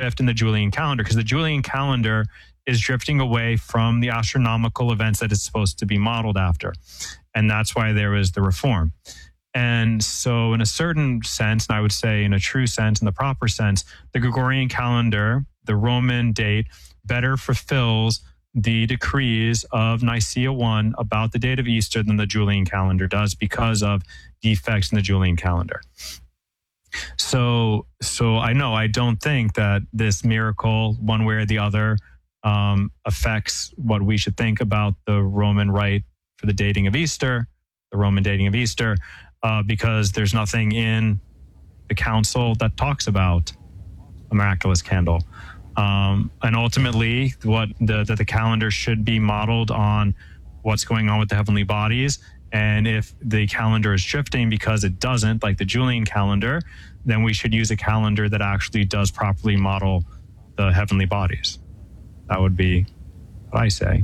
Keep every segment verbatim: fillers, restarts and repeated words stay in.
drift in the Julian calendar, because the Julian calendar is drifting away from the astronomical events that it's supposed to be modeled after. And that's why there was the reform. And so in a certain sense, and I would say in a true sense, in the proper sense, the Gregorian calendar, the Roman date, better fulfills the decrees of Nicaea one about the date of Easter than the Julian calendar does, because of defects in the Julian calendar. So, so I know, I don't think that this miracle, one way or the other, um, affects what we should think about the Roman rite for the dating of Easter, the Roman dating of Easter, uh, because there's nothing in the council that talks about a miraculous candle. Um, and ultimately, what the, the the calendar should be modeled on what's going on with the heavenly bodies. And if the calendar is drifting because it doesn't, like the Julian calendar, then we should use a calendar that actually does properly model the heavenly bodies. That would be what I say.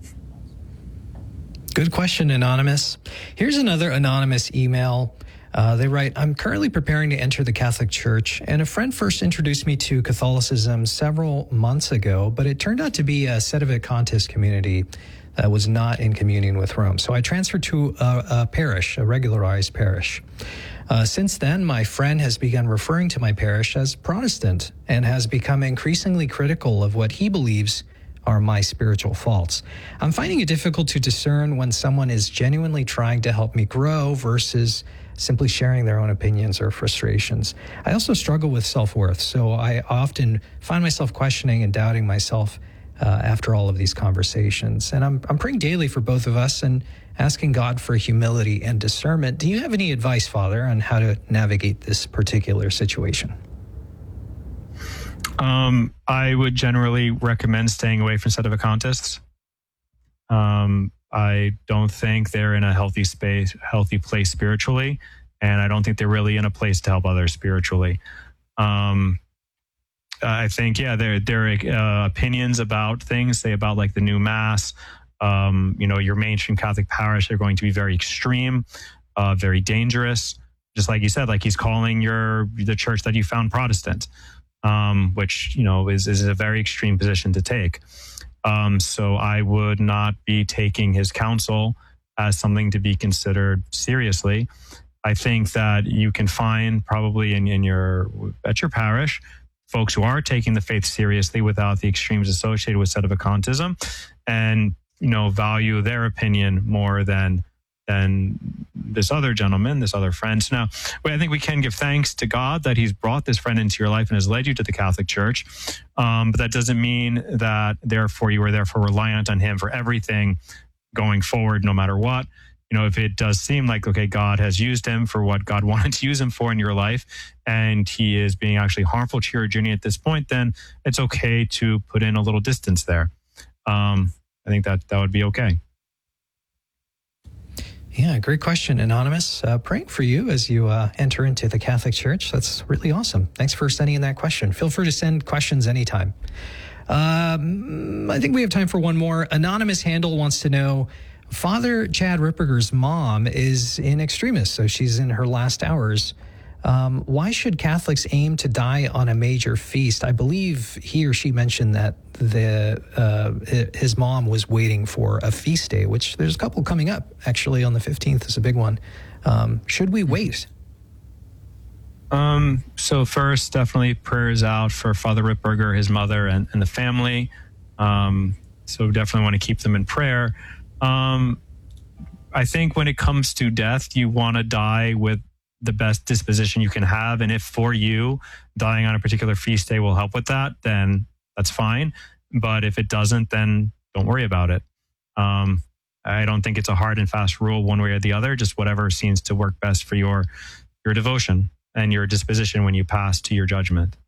Good question, Anonymous. Here's another anonymous email. Uh, they write, I'm currently preparing to enter the Catholic Church, and a friend first introduced me to Catholicism several months ago, but it turned out to be a sedevacantist community that was not in communion with Rome. So I transferred to a, a parish, a regularized parish. Uh, since then, my friend has begun referring to my parish as Protestant and has become increasingly critical of what he believes are my spiritual faults. I'm finding it difficult to discern when someone is genuinely trying to help me grow versus simply sharing their own opinions or frustrations. I also struggle with self-worth, so I often find myself questioning and doubting myself uh, after all of these conversations. And I'm, I'm praying daily for both of us and asking God for humility and discernment. Do you have any advice, Father, on how to navigate this particular situation? Um, I would generally recommend staying away from sedevacantists. Um, I don't think they're in a healthy space, healthy place spiritually, and I don't think they're really in a place to help others spiritually. Um, I think, yeah, their their uh, opinions about things, say about like the new mass, um, you know, your mainstream Catholic parish, are going to be very extreme, uh, very dangerous. Just like you said, like he's calling your the church that you found Protestant. Um, which, you know, is, is a very extreme position to take. Um, so I would not be taking his counsel as something to be considered seriously. I think that you can find probably in, in your, at your parish, folks who are taking the faith seriously without the extremes associated with sedevacantism, and, you know, value their opinion more than than this other gentleman, this other friend. So now, well, I think we can give thanks to God that he's brought this friend into your life and has led you to the Catholic Church. Um, but that doesn't mean that, therefore, you are therefore reliant on him for everything going forward, no matter what. You know, if it does seem like, okay, God has used him for what God wanted to use him for in your life, and he is being actually harmful to your journey at this point, then it's okay to put in a little distance there. Um, I think that that would be okay. Yeah, great question, Anonymous. Uh, praying for you as you uh, enter into the Catholic Church. That's really awesome. Thanks for sending in that question. Feel free to send questions anytime. Um, I think we have time for one more. Anonymous Handle wants to know, Father Chad Ripperger's mom is in extremis, so she's in her last hours. Um, why should Catholics aim to die on a major feast? I believe he or she mentioned that the uh, his mom was waiting for a feast day, which there's a couple coming up. Actually, on the fifteenth is a big one. Um, should we wait? Um, so first, definitely prayers out for Father Ripperger, his mother, and, and the family. Um, so definitely want to keep them in prayer. Um, I think when it comes to death, you want to die with the best disposition you can have. And if for you, dying on a particular feast day will help with that, then that's fine. But if it doesn't, then don't worry about it. Um, I don't think it's a hard and fast rule one way or the other, just whatever seems to work best for your, your devotion and your disposition when you pass to your judgment.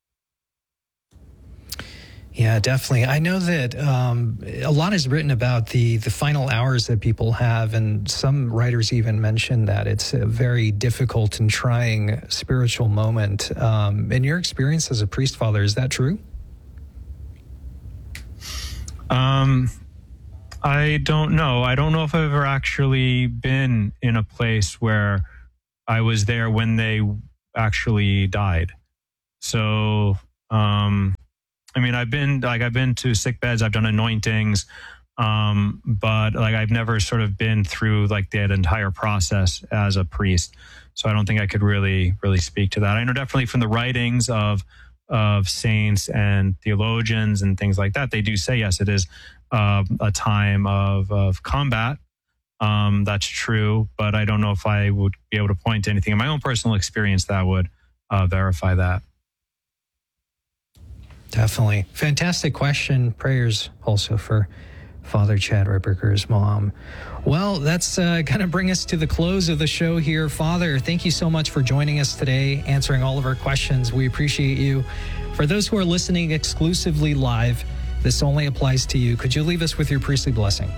Yeah, definitely. I know that um, a lot is written about the, the final hours that people have, and some writers even mention that it's a very difficult and trying spiritual moment. Um, in your experience as a priest, Father, is that true? Um, I don't know. I don't know if I've ever actually been in a place where I was there when they actually died. So, um, I mean, I've been like I've been to sick beds, I've done anointings, um, but like I've never sort of been through like that entire process as a priest. So I don't think I could really really speak to that. I know definitely from the writings of of saints and theologians and things like that, they do say yes, it is uh, a time of of combat. Um, that's true, but I don't know if I would be able to point to anything in my own personal experience that would uh, verify that. Definitely. Fantastic question. Prayers also for Father Chad Ripperger's mom. Well, that's uh, going to bring us to the close of the show here. Father, thank you so much for joining us today, answering all of our questions. We appreciate you. For those who are listening exclusively live, this only applies to you. Could you leave us with your priestly blessing?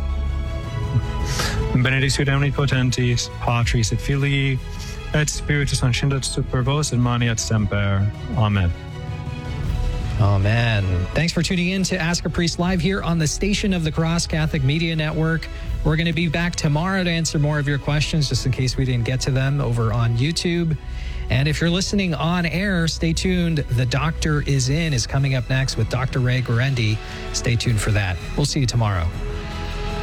Benedictio omnipotentis, Patris et Filii, et Spiritus Sanctus super vos et mani et semper. Amen. Amen. Thanks for tuning in to Ask a Priest Live here on the Station of the Cross Catholic Media Network. We're going to be back tomorrow to answer more of your questions, just in case we didn't get to them, over on YouTube. And if you're listening on air, stay tuned. The Doctor is In is coming up next with Doctor Ray Guarendi. Stay tuned for that. We'll see you tomorrow.